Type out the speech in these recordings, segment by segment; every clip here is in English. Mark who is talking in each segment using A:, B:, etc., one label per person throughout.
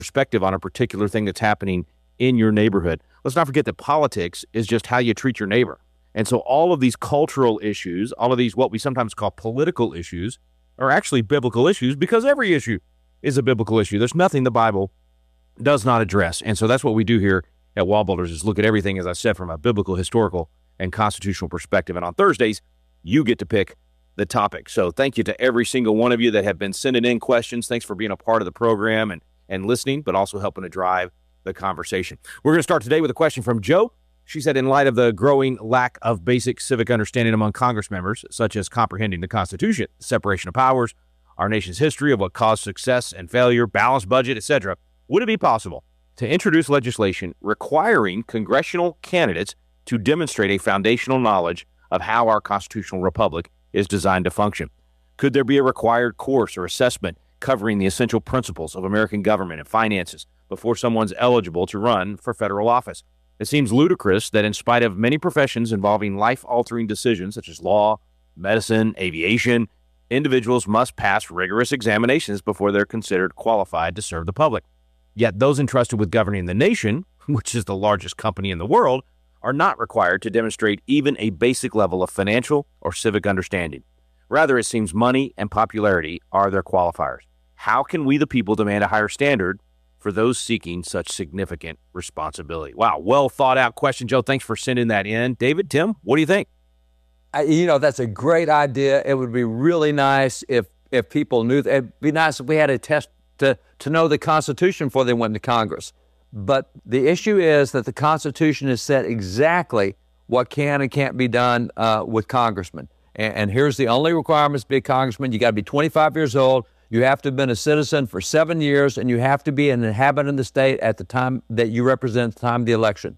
A: perspective on a particular thing that's happening in your neighborhood. Let's not forget that politics is just how you treat your neighbor. And so all of these cultural issues, all of these what we sometimes call political issues, are actually biblical issues because every issue is a biblical issue. There's nothing the Bible does not address. And so that's what we do here at Wallbuilders is look at everything, as I said, from a biblical, historical, and constitutional perspective. And on Thursdays, you get to pick the topic. So thank you to every single one of you that have been sending in questions. Thanks for being a part of the program and listening, but also helping to drive the conversation. We're going to start today with a question from Joe. She said, in light of the growing lack of basic civic understanding among Congress members, such as comprehending the Constitution, separation of powers, our nation's history of what caused success and failure, balanced budget, etc., would it be possible to introduce legislation requiring congressional candidates to demonstrate a foundational knowledge of how our constitutional republic is designed to function? Could there be a required course or assessment covering the essential principles of American government and finances before someone's eligible to run for federal office? It seems ludicrous that in spite of many professions involving life-altering decisions such as law, medicine, aviation, individuals must pass rigorous examinations before they're considered qualified to serve the public. Yet those entrusted with governing the nation, which is the largest company in the world, are not required to demonstrate even a basic level of financial or civic understanding. Rather, it seems money and popularity are their qualifiers. How can we, the people, demand a higher standard for those seeking such significant responsibility? Wow, well thought out question, Joe. Thanks for sending that in. David, Tim, what do you think?
B: That's a great idea. It would be really nice if people knew. It'd be nice if we had a test to know the Constitution before they went to Congress. But the issue is that the Constitution has said exactly what can and can't be done with congressmen. And here's the only requirements to be a congressman. You got to be 25 years old. You have to have been a citizen for 7 years, and you have to be an inhabitant of the state at the time that you represent, the time of the election.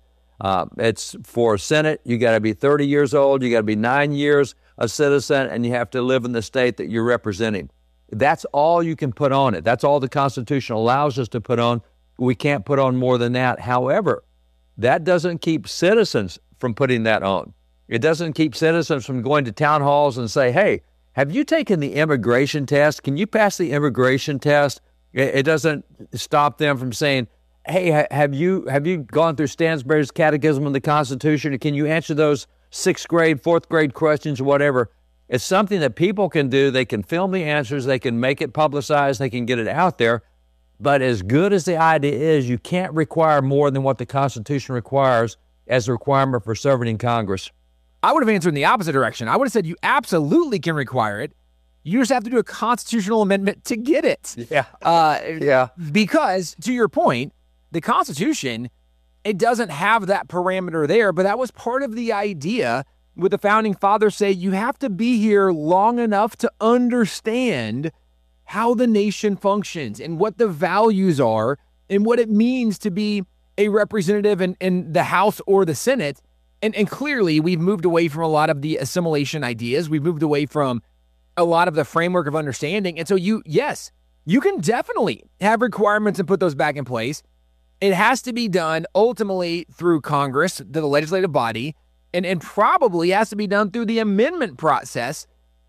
B: It's for Senate, you got to be 30 years old, you got to be 9 years a citizen, and you have to live in the state that you're representing. That's all you can put on it. That's all the Constitution allows us to put on. We can't put on more than that. However, that doesn't keep citizens from putting that on. It doesn't keep citizens from going to town halls and say, hey, have you taken the immigration test? Can you pass the immigration test? It doesn't stop them from saying, hey, have you gone through Stansbury's Catechism of the Constitution? Can you answer those 6th grade, 4th grade questions or whatever? It's something that people can do. They can film the answers. They can make it publicized. They can get it out there. But as good as the idea is, you can't require more than what the Constitution requires as a requirement for serving in Congress.
C: I would have answered in the opposite direction. I would have said you absolutely can require it. You just have to do a constitutional amendment to get it.
B: Yeah.
C: Because, to your point, the Constitution, it doesn't have that parameter there, but that was part of the idea with the Founding Fathers say you have to be here long enough to understand how the nation functions and what the values are and what it means to be a representative in the House or the Senate. And clearly, we've moved away from a lot of the assimilation ideas. We've moved away from a lot of the framework of understanding. And so you can definitely have requirements and put those back in place. It has to be done ultimately through Congress, the legislative body, and probably has to be done through the amendment process.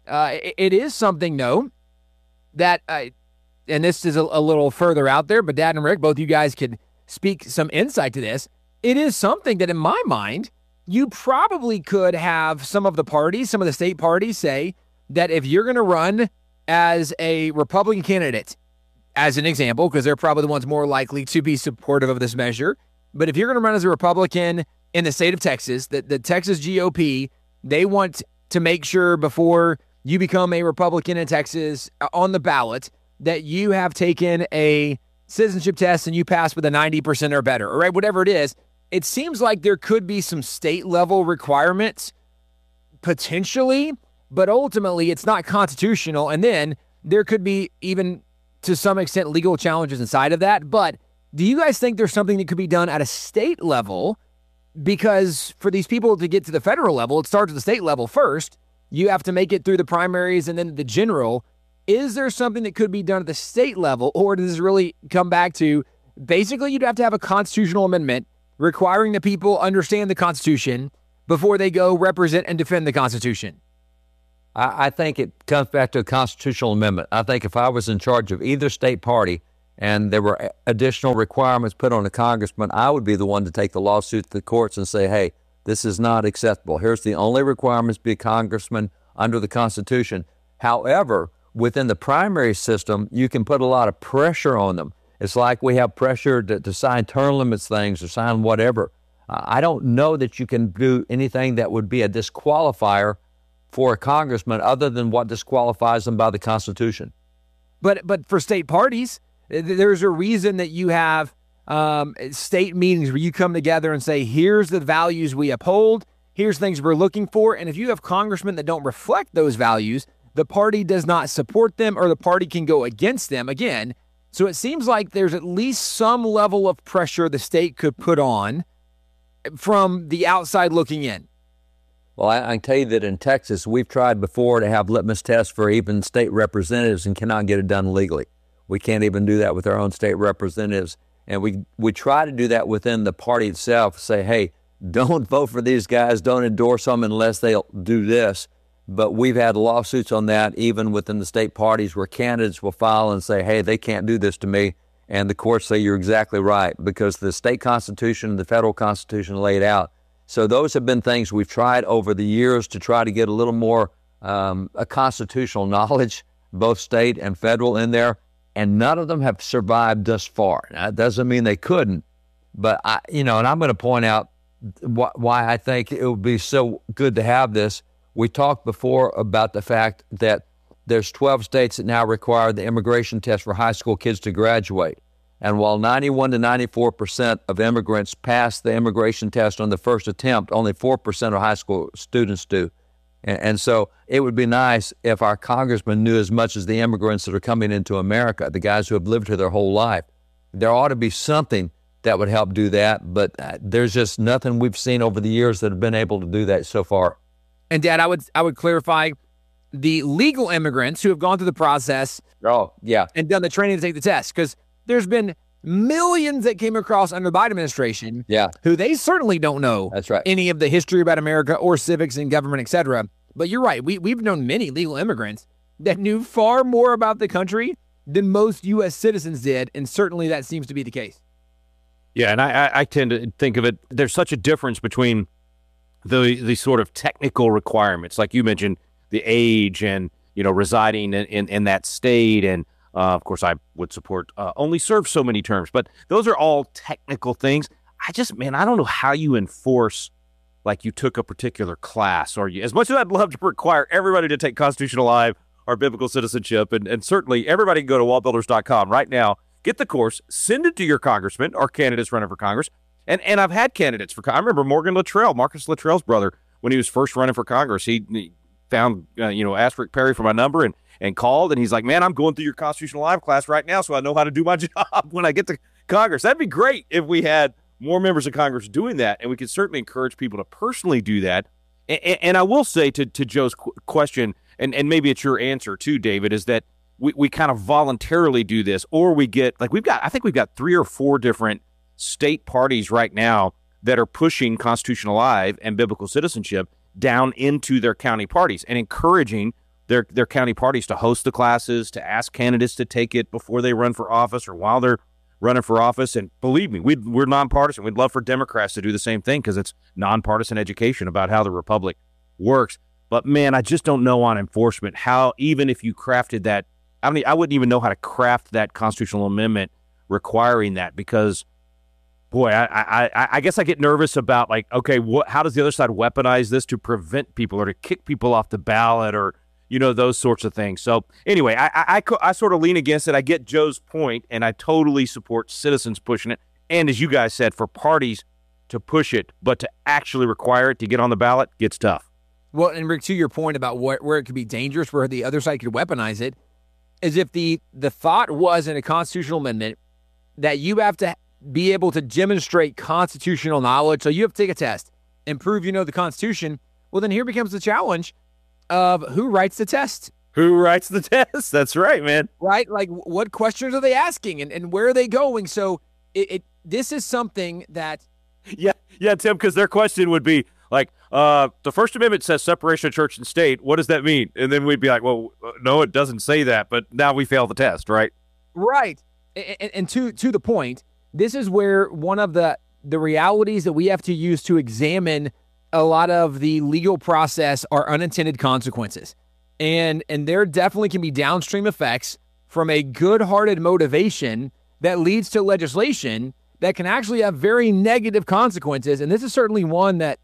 C: It is something, though, that, and this is a little further out there, but Dad and Rick, both you guys could speak some insight to this. It is something that, in my mind, you probably could have some of the parties, some of the state parties say that if you're going to run as a Republican candidate, as an example, because they're probably the ones more likely to be supportive of this measure, but if you're going to run as a Republican in the state of Texas, the Texas GOP, they want to make sure before you become a Republican in Texas on the ballot that you have taken a citizenship test and you pass with a 90% or better, all right, whatever it is. It seems like there could be some state-level requirements, potentially, but ultimately it's not constitutional. And then there could be even, to some extent, legal challenges inside of that. But do you guys think there's something that could be done at a state level? Because for these people to get to the federal level, it starts at the state level first. You have to make it through the primaries and then the general. Is there something that could be done at the state level, or does this really come back to basically you'd have to have a constitutional amendment requiring the people understand the Constitution before they go represent and defend the Constitution?
B: I think it comes back to a constitutional amendment. I think if I was in charge of either state party and there were additional requirements put on the congressman, I would be the one to take the lawsuit to the courts and say, hey, this is not acceptable. Here's the only requirements to be a congressman under the Constitution. However, within the primary system, you can put a lot of pressure on them. It's like we have pressure to sign term limits things or sign whatever. I don't know that you can do anything that would be a disqualifier for a congressman other than what disqualifies them by the Constitution.
C: But for state parties, there's a reason that you have state meetings where you come together and say, here's the values we uphold, here's things we're looking for. And if you have congressmen that don't reflect those values, the party does not support them or the party can go against them again. So it seems like there's at least some level of pressure the state could put on from the outside looking in.
B: Well, I can tell you that in Texas, we've tried before to have litmus tests for even state representatives and cannot get it done legally. We can't even do that with our own state representatives. And we try to do that within the party itself, say, hey, don't vote for these guys, don't endorse them unless they'll do this. But we've had lawsuits on that even within the state parties where candidates will file and say, hey, they can't do this to me. And the courts say you're exactly right because the state constitution and the federal constitution laid out. So those have been things we've tried over the years to try to get a little more a constitutional knowledge, both state and federal in there. And none of them have survived thus far. Now, that doesn't mean they couldn't. But, and I'm going to point out why I think it would be so good to have this. We talked before about the fact that there's 12 states that now require the immigration test for high school kids to graduate. And while 91 to 94% of immigrants pass the immigration test on the first attempt, only 4% of high school students do. And so it would be nice if our congressmen knew as much as the immigrants that are coming into America, the guys who have lived here their whole life. There ought to be something that would help do that, but there's just nothing we've seen over the years that have been able to do that so far.
C: And Dad, I would clarify the legal immigrants who have gone through the process and done the training to take the test, because there's been millions that came across under the Biden administration who they certainly don't know any of the history about America or civics and government, et cetera. But you're right. We've known many legal immigrants that knew far more about the country than most U.S. citizens did, and certainly that seems to be the case.
A: Yeah, and I tend to think of it, there's such a difference between the sort of technical requirements, like you mentioned, the age and, residing in that state. And, of course, I would support only serve so many terms. But those are all technical things. I don't know how you enforce, like you took a particular class. Or as much as I'd love to require everybody to take Constitutional Live or Biblical Citizenship, and certainly everybody can go to wallbuilders.com right now, get the course, send it to your congressman or candidates running for Congress. And I've had candidates I remember Morgan Luttrell, Marcus Luttrell's brother, when he was first running for Congress. He found, asked Rick Perry for my number and called, and he's like, man, I'm going through your Constitutional Live class right now, so I know how to do my job when I get to Congress. That'd be great if we had more members of Congress doing that, and we could certainly encourage people to personally do that. And I will say to Joe's question, and maybe it's your answer too, David, is that we kind of voluntarily do this, or we get, I think we've got 3 or 4 different state parties right now that are pushing Constitutional Live and Biblical Citizenship down into their county parties and encouraging their county parties to host the classes, to ask candidates to take it before they run for office or while they're running for office. And believe me, we're nonpartisan. We'd love for Democrats to do the same thing because it's nonpartisan education about how the republic works. But man, I just don't know on enforcement how, even if you crafted that, I wouldn't even know how to craft that constitutional amendment requiring that, because boy, I guess I get nervous about, okay, how does the other side weaponize this to prevent people or to kick people off the ballot or, those sorts of things. So anyway, I sort of lean against it. I get Joe's point, and I totally support citizens pushing it. And as you guys said, for parties to push it, but to actually require it to get on the ballot gets tough.
C: Well, and Rick, to your point about where it could be dangerous, where the other side could weaponize it, is if the thought was in a constitutional amendment that you have to be able to demonstrate constitutional knowledge, so you have to take a test and prove you know the Constitution, well, then here becomes the challenge of who writes the test.
A: Who writes the test? That's right, man.
C: Right? Like, what questions are they asking and where are they going? So this is something that...
A: Yeah, Tim, because their question would be like, the First Amendment says separation of church and state. What does that mean? And then we'd be like, well, no, it doesn't say that, but now we fail the test, right?
C: Right. And to the point, this is where one of the realities that we have to use to examine a lot of the legal process are unintended consequences. And there definitely can be downstream effects from a good-hearted motivation that leads to legislation that can actually have very negative consequences. And this is certainly one that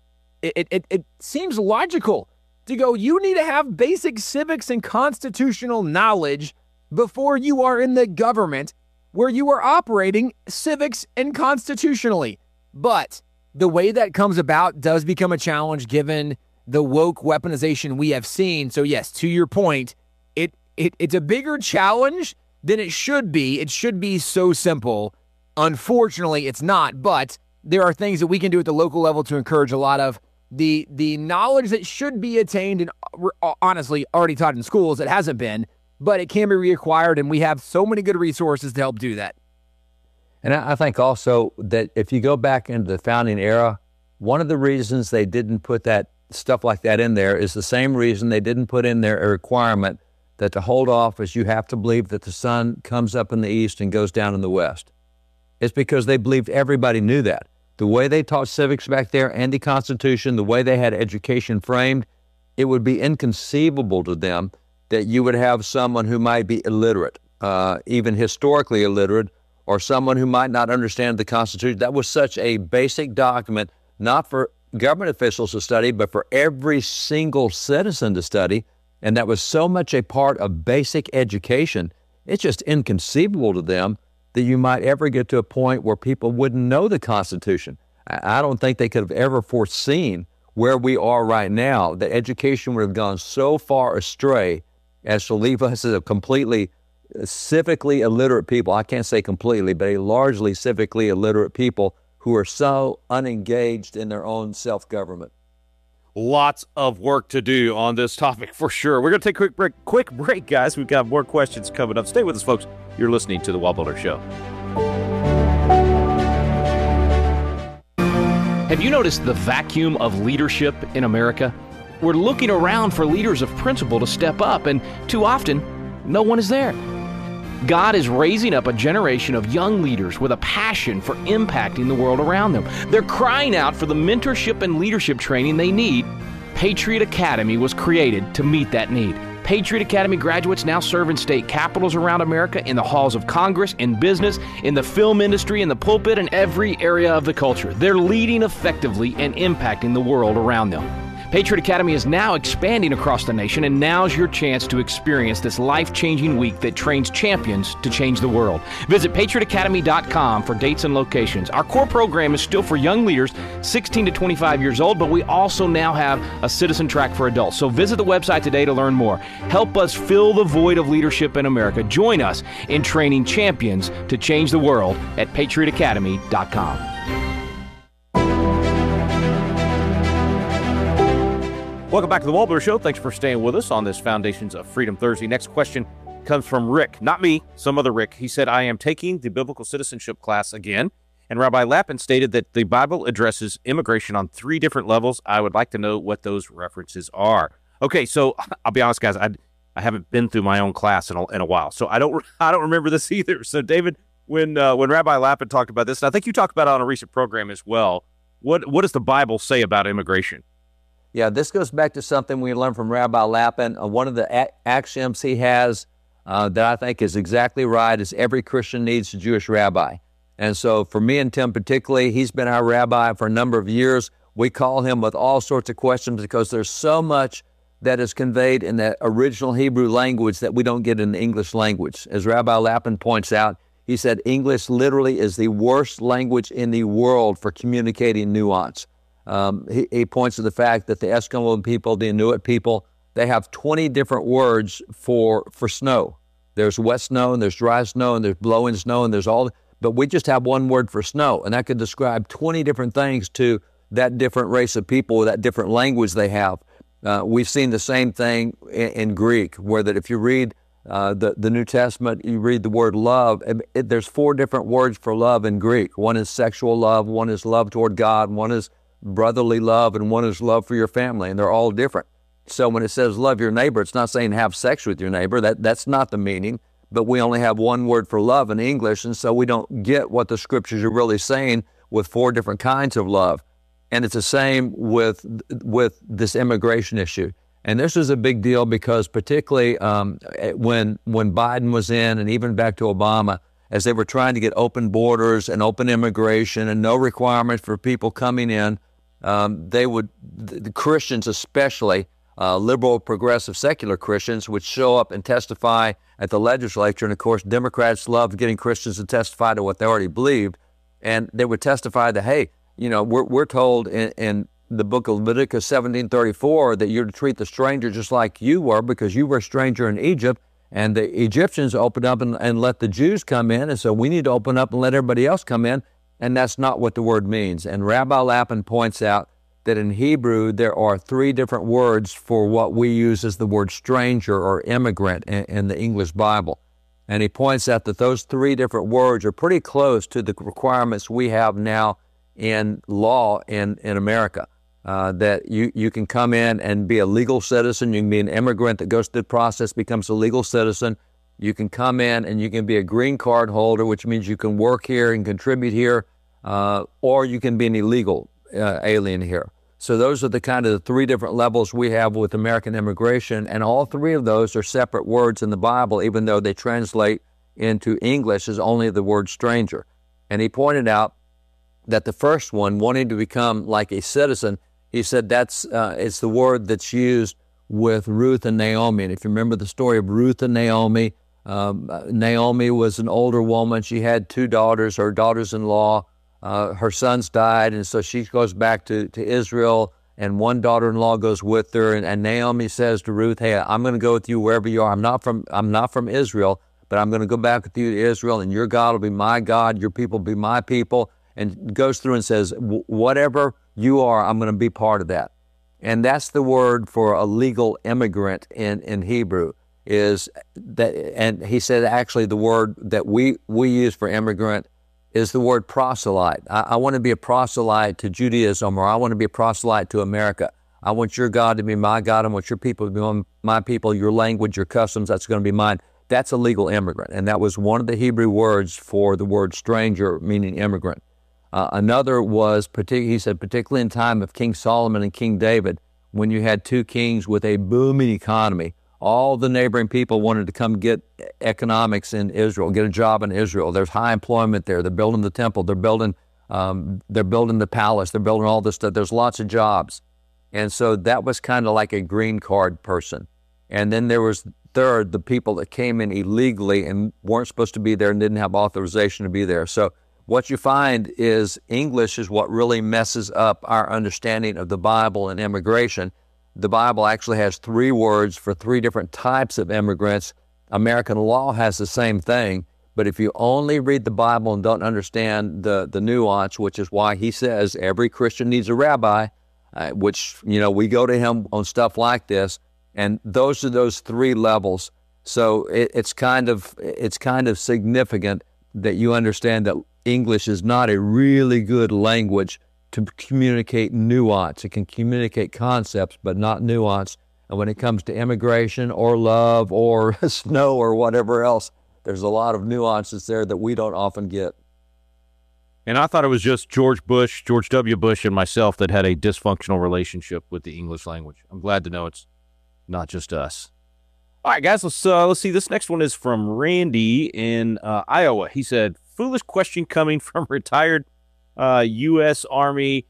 C: it seems logical to go, you need to have basic civics and constitutional knowledge before you are in the government where you are operating civics and constitutionally. But the way that comes about does become a challenge given the woke weaponization we have seen. So yes, to your point, it's a bigger challenge than it should be. It should be so simple. Unfortunately, it's not, but there are things that we can do at the local level to encourage a lot of the knowledge that should be attained and honestly already taught in schools. It hasn't been, but it can be reacquired, and we have so many good resources to help do that.
B: And I think also that if you go back into the founding era, one of the reasons they didn't put that stuff like that in there is the same reason they didn't put in there a requirement that to hold office, you have to believe that the sun comes up in the east and goes down in the west. It's because they believed everybody knew that. The way they taught civics back there and the Constitution, the way they had education framed, it would be inconceivable to them that you would have someone who might be illiterate, even historically illiterate, or someone who might not understand the Constitution. That was such a basic document, not for government officials to study, but for every single citizen to study. And that was so much a part of basic education. It's just inconceivable to them that you might ever get to a point where people wouldn't know the Constitution. I don't think they could have ever foreseen where we are right now, that education would have gone so far astray as to leave us as a completely civically illiterate people. I can't say completely, but a largely civically illiterate people who are so unengaged in their own self-government.
A: Lots of work to do on this topic for sure. We're going to take a quick break, guys. We've got more questions coming up. Stay with us, folks. You're listening to The Wall Builder Show. Have you noticed the vacuum of leadership in America? We're looking around for leaders of principle to step up, and too often, no one is there. God is raising up a generation of young leaders with a passion for impacting the world around them. They're crying out for the mentorship and leadership training they need. Patriot Academy was created to meet that need. Patriot Academy graduates now serve in state capitals around America, in the halls of Congress, in business, in the film industry, in the pulpit, and every area of the culture. They're leading effectively and impacting the world around them. Patriot Academy is now expanding across the nation, and now's your chance to experience this life-changing week that trains champions to change the world. Visit patriotacademy.com for dates and locations. Our core program is still for young leaders 16 to 25 years old, but we also now have a citizen track for adults. So visit the website today to learn more. Help us fill the void of leadership in America. Join us in training champions to change the world at patriotacademy.com. Welcome back to the Wall Builder Show. Thanks for staying with us on this Foundations of Freedom Thursday. Next question comes from Rick, not me, some other Rick. He said, I am taking the biblical citizenship class again, and Rabbi Lapin stated that the Bible addresses immigration on 3 different levels. I would like to know what those references are. Okay, so I'll be honest, guys, I haven't been through my own class in a while, so I don't remember this either. So David, when Rabbi Lapin talked about this, and I think you talked about it on a recent program as well, what does the Bible say about immigration?
B: Yeah, this goes back to something we learned from Rabbi Lapin. One of the axioms he has that I think is exactly right is every Christian needs a Jewish rabbi. And so for me and Tim particularly, he's been our rabbi for a number of years. We call him with all sorts of questions because there's so much that is conveyed in the original Hebrew language that we don't get in the English language. As Rabbi Lapin points out, he said English literally is the worst language in the world for communicating nuance. He points to the fact that the Eskimo people, the Inuit people, they have 20 different words for snow. There's wet snow, and there's dry snow, and there's blowing snow, and there's all, but we just have one word for snow, and that could describe 20 different things to that different race of people, that different language they have. We've seen the same thing in Greek, where that if you read the New Testament, you read the word love, there's 4 different words for love in Greek. One is sexual love, one is love toward God, one is brotherly love, and one is love for your family, and they're all different. So when it says love your neighbor, it's not saying have sex with your neighbor. That's not the meaning. but we only have one word for love in English, and so we don't get what the scriptures are really saying with 4 different kinds of love. And it's the same with this immigration issue. And this is a big deal because particularly when Biden was in, and even back to Obama, as they were trying to get open borders and open immigration and no requirement for people coming in, the Christians especially, liberal, progressive, secular Christians would show up and testify at the legislature. And of course, Democrats loved getting Christians to testify to what they already believed. And they would testify that, hey, we're told in the book of Leviticus 17:34 that you're to treat the stranger just like you were because you were a stranger in Egypt. And the Egyptians opened up and let the Jews come in. And so we need to open up and let everybody else come in. And that's not what the word means. And Rabbi Lapin points out that in Hebrew, there are 3 different words for what we use as the word stranger or immigrant in the English Bible. And he points out that those 3 different words are pretty close to the requirements we have now in law in America. That you can come in and be a legal citizen. You can be an immigrant that goes through the process, becomes a legal citizen. You can come in and you can be a green card holder, which means you can work here and contribute here, or you can be an illegal alien here. So those are the kind of the 3 different levels we have with American immigration, and all 3 of those are separate words in the Bible, even though they translate into English as only the word stranger. And he pointed out that the first one, wanting to become like a citizen, he said it's the word that's used with Ruth and Naomi. And if you remember the story of Ruth and Naomi, Naomi was an older woman. She had 2 daughters, her daughters-in-law. Her sons died, and so she goes back to Israel, and one daughter-in-law goes with her. And Naomi says to Ruth, "Hey, I'm going to go with you wherever you are. I'm not from Israel, but I'm going to go back with you to Israel, and your God will be my God, your people will be my people." And goes through and says, "Whatever you are, I'm going to be part of that." And that's the word for a legal immigrant in Hebrew. Is that? And he said actually the word that we use for immigrant is the word proselyte. I want to be a proselyte to Judaism, or I want to be a proselyte to America. I want your God to be my God. I want your people to be my people, your language, your customs, that's going to be mine. That's a legal immigrant. And that was one of the Hebrew words for the word stranger, meaning immigrant. Another was, he said, particularly in time of King Solomon and King David, when you had 2 kings with a booming economy, all the neighboring people wanted to come get economics in Israel, get a job in Israel. There's high employment there. They're building the temple. They're building the palace. They're building all this stuff. There's lots of jobs. And so that was kind of like a green card person. And then there was third, the people that came in illegally and weren't supposed to be there and didn't have authorization to be there. So what you find is English is what really messes up our understanding of the Bible and immigration. The Bible actually has 3 words for 3 different types of immigrants. American law has the same thing, but if you only read the Bible and don't understand the nuance, which is why he says every Christian needs a rabbi, which, we go to him on stuff like this, and those are those 3 levels. So it's kind of significant that you understand that English is not a really good language to communicate nuance. It can communicate concepts, but not nuance. And when it comes to immigration or love or snow or whatever else, there's a lot of nuances there that we don't often get.
A: And I thought it was just George W. Bush, and myself that had a dysfunctional relationship with the English language. I'm glad to know it's not just us. All right, guys, let's see. This next one is from Randy in Iowa. He said, "Foolish question coming from retired U.S. Army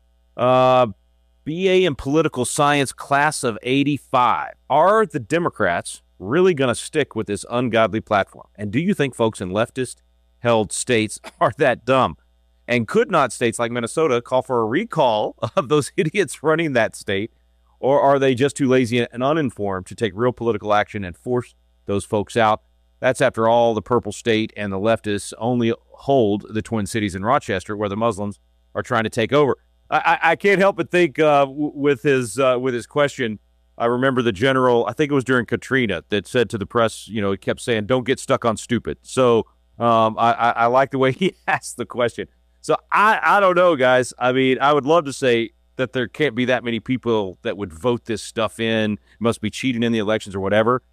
A: BA in political science class of 85. Are the Democrats really going to stick with this ungodly platform? And do you think folks in leftist-held states are that dumb? And could not states like Minnesota call for a recall of those idiots running that state? Or are they just too lazy and uninformed to take real political action and force those folks out? That's after all, the purple state and the leftists only hold the Twin Cities in Rochester, where the Muslims are trying to take over." I can't help but think with his question, I remember the general, I think it was during Katrina, that said to the press, he kept saying, "Don't get stuck on stupid." So I like the way he asked the question. So I don't know, guys. I mean, I would love to say that there can't be that many people that would vote this stuff in, must be cheating in the elections or whatever.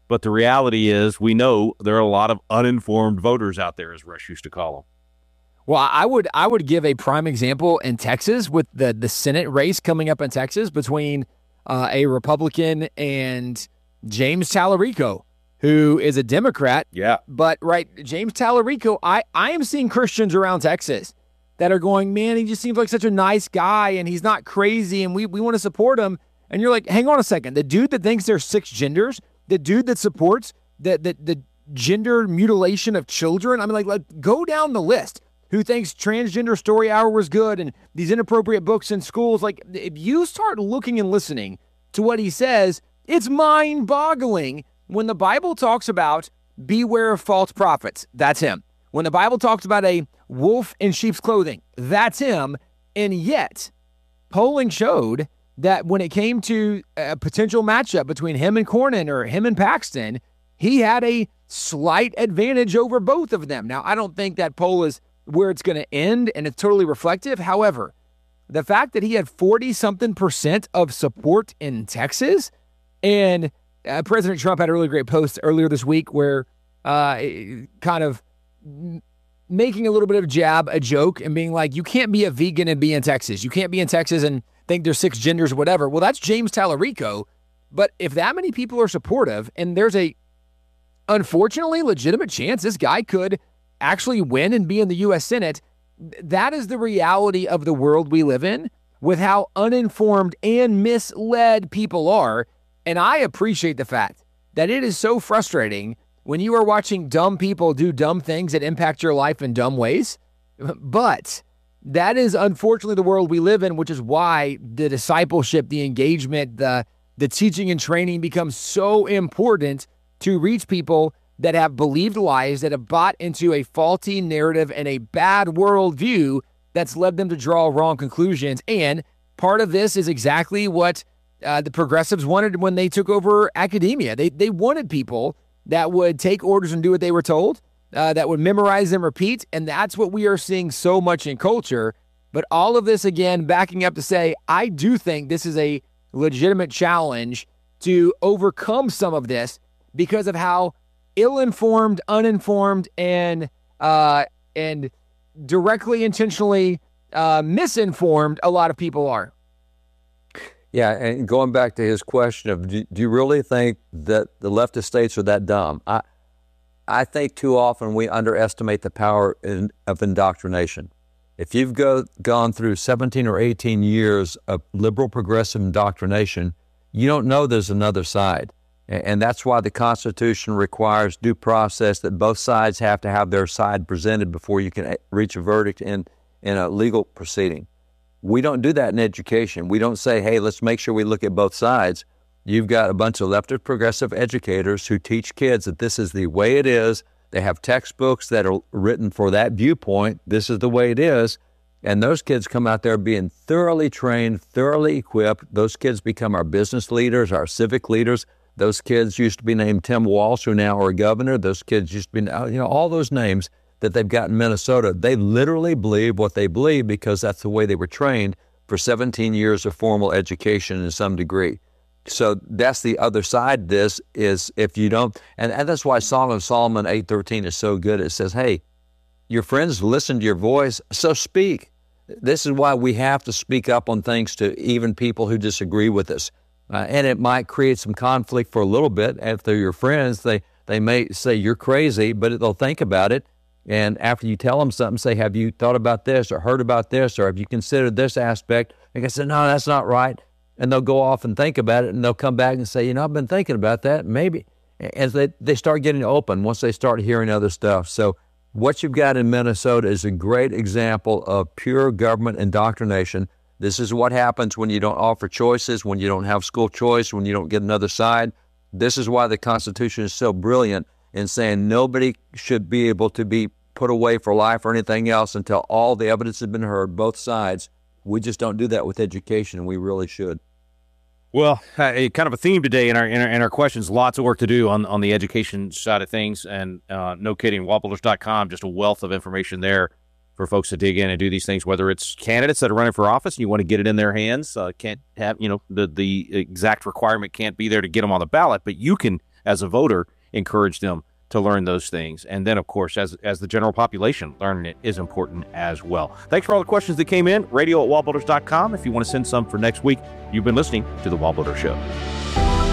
A: But the reality is we know there are a lot of uninformed voters out there, as Rush used to call them.
C: Well, I would give a prime example in Texas with the Senate race coming up in Texas between a Republican and James Tallarico, who is a Democrat.
A: Yeah.
C: But, right, James Tallarico, I am seeing Christians around Texas that are going, man, he just seems like such a nice guy, and he's not crazy, and we want to support him. And you're like, hang on a second. The dude that thinks there's 6 genders, the dude that supports the gender mutilation of children, I mean, like go down the list. Who thinks Transgender Story Hour was good and these inappropriate books in schools. Like, if you start looking and listening to what he says, it's mind-boggling. When the Bible talks about beware of false prophets, that's him. When the Bible talks about a wolf in sheep's clothing, that's him. And yet, polling showed that when it came to a potential matchup between him and Cornyn or him and Paxton, he had a slight advantage over both of them. Now, I don't think that poll is where it's going to end, and it's totally reflective. However, the fact that he had 40-something% of support in Texas, and President Trump had a really great post earlier this week where kind of making a little bit of a joke, and being like, you can't be a vegan and be in Texas. You can't be in Texas and think there's 6 genders or whatever. Well, that's James Tallarico. But if that many people are supportive, and there's a, unfortunately, legitimate chance this guy could actually win and be in the U.S. Senate, that is the reality of the world we live in, with how uninformed and misled people are. And I appreciate the fact that it is so frustrating when you are watching dumb people do dumb things that impact your life in dumb ways. But that is unfortunately the world we live in, which is why the discipleship, the engagement, the teaching and training becomes so important to reach people that have believed lies, that have bought into a faulty narrative and a bad worldview that's led them to draw wrong conclusions. And part of this is exactly what the progressives wanted when they took over academia. They wanted people that would take orders and do what they were told, that would memorize and repeat, and that's what we are seeing so much in culture. But all of this, again, backing up to say, I do think this is a legitimate challenge to overcome some of this because of how ill-informed, uninformed, and directly, intentionally misinformed a lot of people are.
B: Yeah, and going back to his question of, do you really think that the leftist states are that dumb? I think too often we underestimate the power of indoctrination. If you've gone through 17 or 18 years of liberal progressive indoctrination, you don't know there's another side. And that's why the Constitution requires due process, that both sides have to have their side presented before you can reach a verdict in a legal proceeding. We don't do that in education. We don't say, hey, let's make sure we look at both sides. You've got a bunch of leftist progressive educators who teach kids that this is the way it is. They have textbooks that are written for that viewpoint. This is the way it is. And those kids come out there being thoroughly trained, thoroughly equipped. Those kids become our business leaders, our civic leaders. Those kids used to be named Tim Walsh, who now are governor. Those kids used to be, all those names that they've got in Minnesota. They literally believe what they believe because that's the way they were trained for 17 years of formal education in some degree. So that's the other side of this, is if you don't, and that's why Song of Solomon 8:13 is so good. It says, hey, your friends listen to your voice, so speak. This is why we have to speak up on things to even people who disagree with us. And it might create some conflict for a little bit. If they're your friends, they may say you're crazy, but they'll think about it. And after you tell them something, say, have you thought about this or heard about this, or have you considered this aspect? Like I said, no, that's not right. And they'll go off and think about it, and they'll come back and say, I've been thinking about that, maybe. As they start getting open once they start hearing other stuff. So what you've got in Minnesota is a great example of pure government indoctrination. This is what happens when you don't offer choices, when you don't have school choice, when you don't get another side. This is why the Constitution is so brilliant in saying nobody should be able to be put away for life or anything else until all the evidence has been heard, both sides. We just don't do that with education, and we really should.
A: Well, kind of a theme today in our questions. Lots of work to do on the education side of things, and no kidding, Wallbuilders.com, just a wealth of information there for folks to dig in and do these things. Whether it's candidates that are running for office and you want to get it in their hands, can't have the exact requirement can't be there to get them on the ballot, but you can as a voter, encourage them to learn those things. And then, of course, as the general population, learning it is important as well. Thanks for all the questions that came in. Radio@wallbuilders.com if you want to send some for next week. You've been listening to The Wall Builder Show.